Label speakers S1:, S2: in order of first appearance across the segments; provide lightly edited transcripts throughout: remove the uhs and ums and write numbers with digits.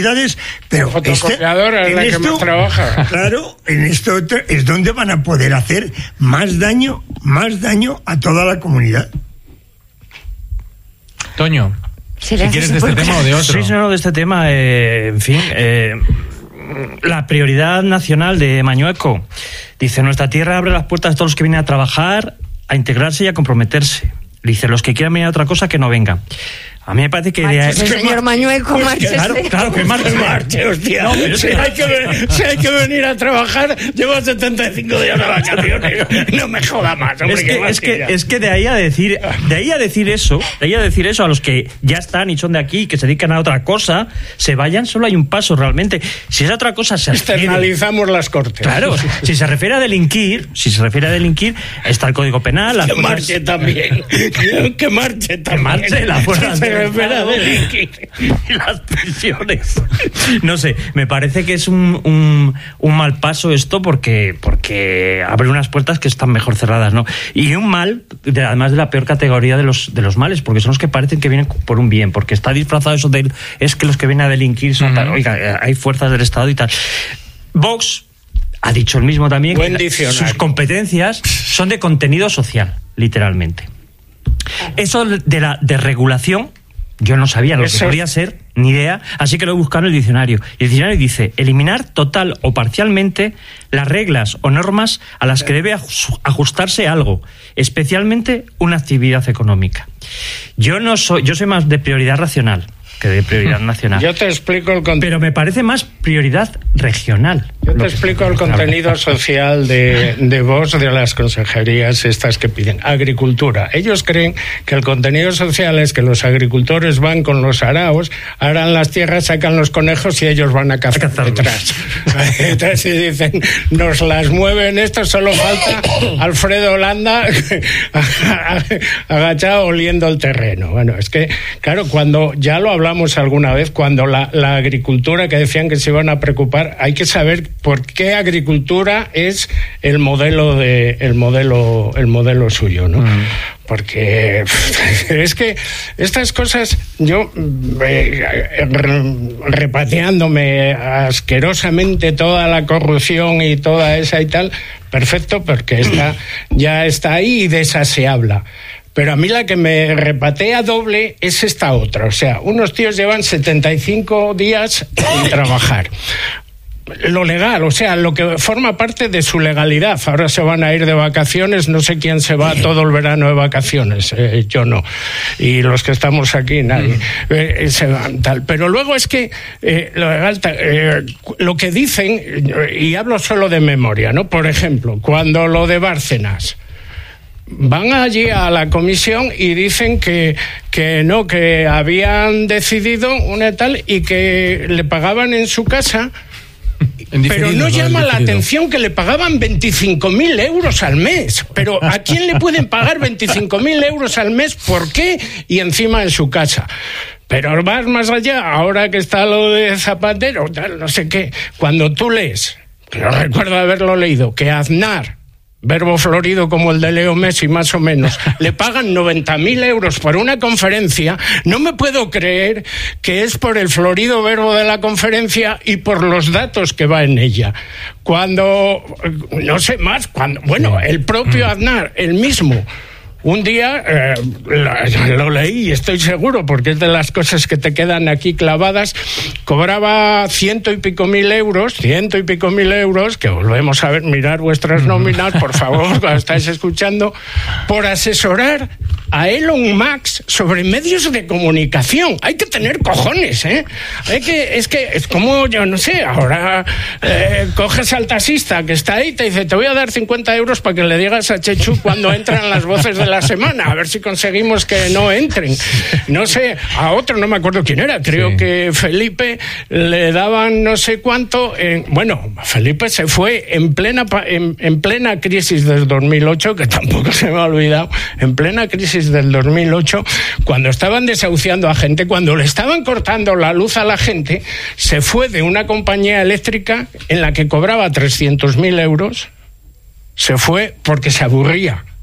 S1: comunidades, pero
S2: la fotocopiadora es la que más trabaja.
S1: Claro, en esto es donde van a poder hacer más daño a toda la comunidad.
S3: Toño, si quieres de este tema o de otro.
S4: Sí, no, de este tema, en fin, la prioridad nacional de Mañueco dice: nuestra tierra abre las puertas a todos los que vienen a trabajar, a integrarse y a comprometerse. Dice: los que quieran venir a otra cosa, que no vengan. A mí me parece que...
S5: el señor Mañueco,
S4: Claro, que marche,
S2: hostia. No, pero si hay que venir a trabajar, llevo 75 días de vacaciones. No me joda más, hombre.
S4: Es que de ahí a decir eso, a los que ya están y son de aquí, que se dedican a otra cosa, se vayan, solo hay un paso realmente. Si esa otra cosa se
S2: externalizamos las cortes.
S4: Claro, si se refiere a delinquir, está el Código Penal.
S2: Que marche también. Que marche
S4: la fuerza y las pensiones. No sé, me parece que es un mal paso esto porque abre unas puertas que están mejor cerradas, ¿no? Y un mal, además de la peor categoría de los males, porque son los que parecen que vienen por un bien, porque está disfrazado eso de es que los que vienen a delinquir son oiga, hay fuerzas del Estado y tal. Vox ha dicho el mismo también que sus competencias son de contenido social, literalmente. Eso de regulación, yo no sabía lo que podría ser, ni idea, así que lo he buscado en el diccionario. Y el diccionario dice: eliminar total o parcialmente las reglas o normas a las que debe ajustarse algo, especialmente una actividad económica. Yo soy más de prioridad racional que de prioridad nacional.
S2: Yo te explico el contenido.
S4: Pero me parece más prioridad regional.
S2: Yo te explico el contenido social de Vox, de las consejerías estas que piden. Agricultura. Ellos creen que el contenido social es que los agricultores van con los araos, aran las tierras, sacan los conejos y ellos van a cazar detrás. Entonces dicen, nos las mueven estos, solo falta Alfredo Holanda agachado oliendo el terreno. Bueno, es que, claro, cuando ya lo hablamos alguna vez, cuando la agricultura, que decían que se iban a preocupar, hay que saber por qué agricultura es el modelo suyo, ¿no? Porque es que estas cosas, yo repateándome asquerosamente toda la corrupción y toda esa y tal, perfecto, porque ya está ahí y de esa se habla. Pero a mí la que me repatea doble es esta otra. O sea, unos tíos llevan 75 días sin trabajar. Lo legal, o sea, lo que forma parte de su legalidad. Ahora se van a ir de vacaciones, no sé quién se va todo el verano de vacaciones, yo no. Y los que estamos aquí, nadie. Se van tal. Pero luego es que lo que dicen, y hablo solo de memoria, ¿no? Por ejemplo, cuando lo de Bárcenas, van allí a la comisión y dicen que no, que habían decidido una tal y que le pagaban en su casa, pero no llama la atención que le pagaban 25.000 euros al mes. Pero ¿a quién le pueden pagar 25.000 euros al mes? ¿Por qué? Y encima en su casa. Pero vas más allá, ahora que está lo de Zapatero, tal, no sé qué, cuando tú lees, que yo recuerdo haberlo leído, que Aznar, verbo florido como el de Leo Messi, más o menos, le pagan 90.000 euros por una conferencia, no me puedo creer que es por el florido verbo de la conferencia y por los datos que va en ella. Cuando, no sé más, bueno, el propio Aznar, el mismo, un día lo leí y estoy seguro, porque es de las cosas que te quedan aquí clavadas, cobraba 100 y pico mil euros, que volvemos a ver, mirar vuestras nóminas, por favor, cuando estáis escuchando, por asesorar a Elon Musk sobre medios de comunicación. Hay que tener cojones, ¿eh? Es como, yo no sé, ahora coges al taxista que está ahí y te dice: te voy a dar 50 euros para que le digas a Chechu cuando entran las voces de la semana, a ver si conseguimos que no entren. No sé, a otro no me acuerdo quién era, creo que Felipe le daban no sé cuánto. Bueno, Felipe se fue en plena crisis del 2008, que tampoco se me ha olvidado, en plena crisis del 2008, cuando estaban desahuciando a gente, cuando le estaban cortando la luz a la gente, se fue de una compañía eléctrica en la que cobraba 300.000 euros, se fue porque se aburría.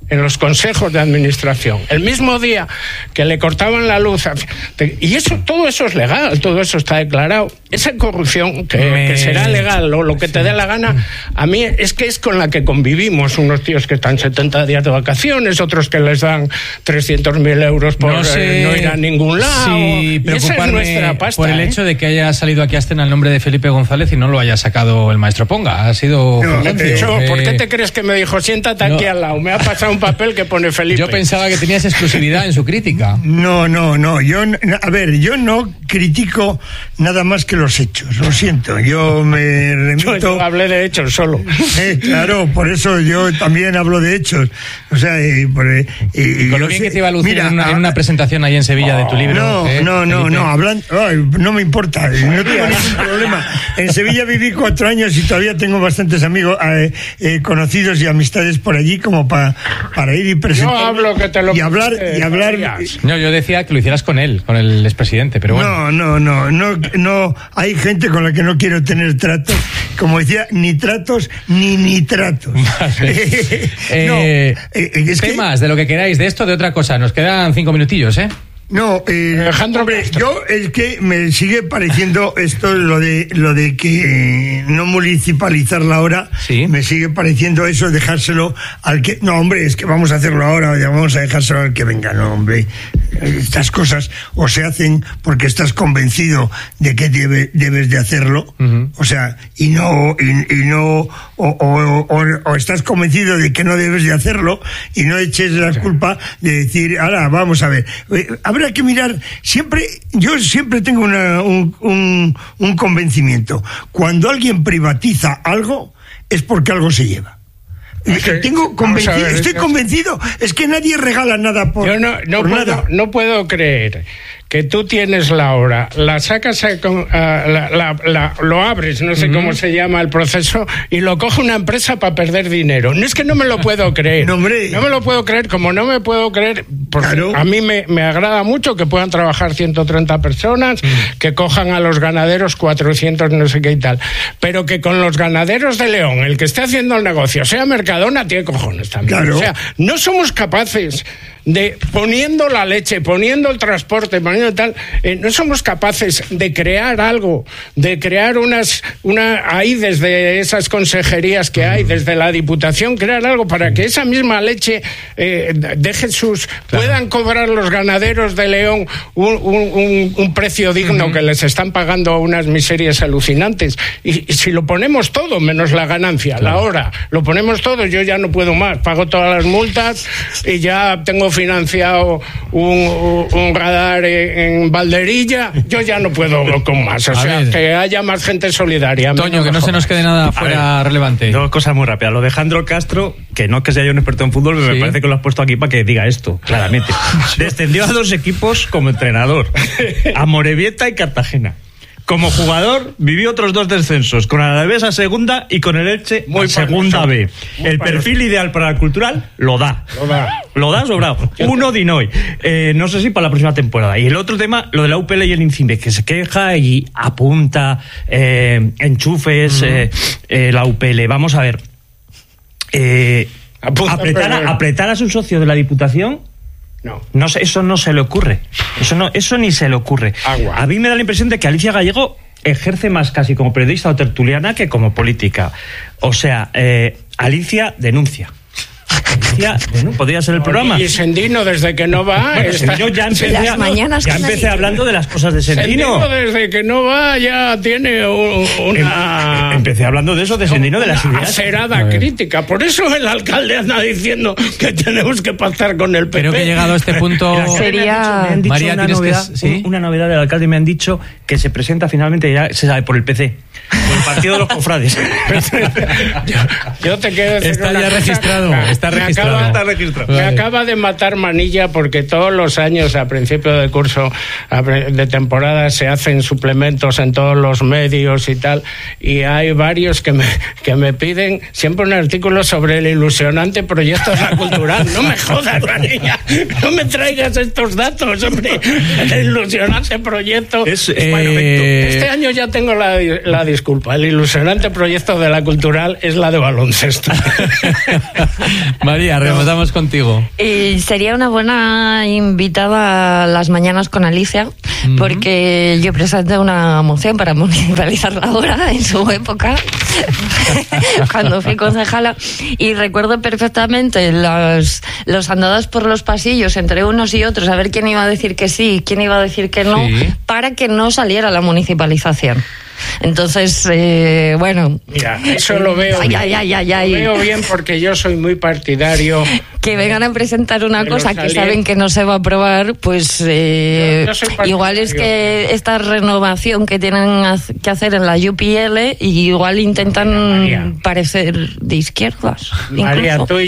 S2: en los consejos de administración, el mismo día que le cortaban la luz, y todo eso es legal, todo eso está declarado. Esa corrupción que será legal o lo que te dé la gana, a mí es que es con la que convivimos, unos tíos que están 70 días de vacaciones, otros que les dan 300.000 euros por no ir a ningún lado.
S3: Sí, preocuparme
S2: esa es nuestra pasta,
S3: por el hecho de que haya salido aquí a escena el nombre de Felipe González y no lo haya sacado el maestro Ponga. Ha sido...
S2: ¿Por qué te crees que me dijo siéntate aquí al lado? Me ha pasado un papel que pone Felipe.
S3: Yo pensaba que tenías exclusividad en su crítica.
S1: No. Yo no critico nada más que los hechos. Lo siento. Yo me remito...
S2: Yo hablé de hechos solo.
S1: Claro, por eso yo también hablo de hechos. O sea,
S3: y con lo bien que te iba a lucir en una presentación ahí en Sevilla de tu libro.
S1: No me importa. No tengo ningún problema. En Sevilla viví 4 años y todavía tengo bastantes amigos conocidos y amistades por allí como para ir y presentar.
S2: No hablo que te lo
S1: y hablar.
S3: No, yo decía que lo hicieras con él, con el expresidente, pero bueno.
S1: No. Hay gente con la que no quiero tener tratos. Como decía, ni tratos ni nitratos.
S3: Vale. Temas de lo que queráis, de esto, de otra cosa. Nos quedan 5 minutillos, ¿eh?
S1: No,
S2: Alejandro,
S1: yo es que me sigue pareciendo esto lo de que no municipalizar la hora.
S3: ¿Sí?
S1: Me sigue pareciendo eso, dejárselo al que no, hombre, es que vamos a hacerlo ahora, vamos a dejárselo al que venga. No, hombre, estas cosas o se hacen porque estás convencido de que debes de hacerlo, o sea, o estás convencido de que no debes de hacerlo y no eches la culpa de decir, ahora vamos a ver. Habrá que mirar yo siempre tengo un convencimiento. Cuando alguien privatiza algo, es porque algo se lleva. Estoy convencido, es que nadie regala nada por nada.
S2: No puedo creer que tú tienes la hora, la sacas, lo abres, no sé cómo se llama el proceso, y lo coge una empresa para perder dinero. No es que no me lo puedo creer. No me lo puedo creer, como no me puedo creer, porque claro. A mí me agrada mucho que puedan trabajar 130 personas, que cojan a los ganaderos 400 no sé qué y tal, pero que con los ganaderos de León, el que esté haciendo el negocio, sea Mercadona, tiene cojones también. Claro. O sea, no somos capaces de, poniendo la leche, poniendo el transporte, poniendo tal, no somos capaces de crear algo, de crear ahí desde esas consejerías que hay, desde la Diputación, crear algo para que esa misma leche puedan cobrar los ganaderos de León un precio digno que les están pagando unas miserias alucinantes. Y si lo ponemos todo, menos la ganancia, la hora, lo ponemos todo, yo ya no puedo más, pago todas las multas y ya tengo financiado un radar en Valderilla, yo ya no puedo con más. O sea, que haya más gente solidaria.
S3: Toño, que no se nos quede nada fuera relevante.
S4: 2 cosas muy rápidas. Lo de Jandro Castro, que no es que sea yo un experto en fútbol, pero me parece que lo has puesto aquí para que diga esto, claramente. Descendió a 2 equipos como entrenador, a Morevieta y Cartagena. Como jugador, vivió otros 2 descensos, con Alavés a segunda y con el Elche a segunda B. El perfil ideal para el Cultural lo da sobrado. 1 Dinoy. No sé si para la próxima temporada. Y el otro tema, lo de la UPL y el Incinde, que se queja y apunta enchufes, la UPL. Vamos a ver. Apretar a su socio de la Diputación. No sé, eso no se le ocurre. Eso ni se le ocurre. A mí me da la impresión de que Alicia Gallego ejerce más casi como periodista o tertuliana que como política. O sea, Alicia denuncia. Podría ser el programa.
S2: Y Sendino, desde que no va,
S4: Sendino ya empecé hablando de las cosas de Sendino.
S2: Desde que no va ya tiene una...
S4: Empecé hablando de eso, de Sendino, de las ideas.
S2: Acerada crítica. Por eso el alcalde anda diciendo que tenemos que pactar con el PP.
S3: Creo que llegado a este punto...
S4: Sería... Me han dicho una novedad del alcalde, me han dicho que se presenta finalmente, ya se sabe, por el PC. Por el Partido de los Cofrades.
S2: yo te quiero decir
S3: está ya registrado.
S2: Me acaba de matar Manilla, porque todos los años a principio de curso de temporada se hacen suplementos en todos los medios y tal, y hay varios que me piden siempre un artículo sobre el ilusionante proyecto de la Cultural. No me jodas, Manilla, no me traigas estos datos, hombre. El ilusionante proyecto este año ya tengo la disculpa. El ilusionante proyecto de la Cultural es la de baloncesto.
S3: María, María, rematamos contigo.
S5: Sería una buena invitada a Las Mañanas con Alicia, porque yo presenté una moción para municipalizar la hora en su época, cuando fui concejala, y recuerdo perfectamente los andados por los pasillos entre unos y otros, a ver quién iba a decir que sí, quién iba a decir que no, para que no saliera la municipalización. Entonces, bueno...
S2: Mira, eso lo veo bien. Lo veo bien porque yo soy muy partidario...
S5: Que vengan a presentar una cosa que saben que no se va a aprobar, pues igual es que esta renovación que tienen que hacer en la UPL, igual intentan parecer de izquierdas.
S2: María, tú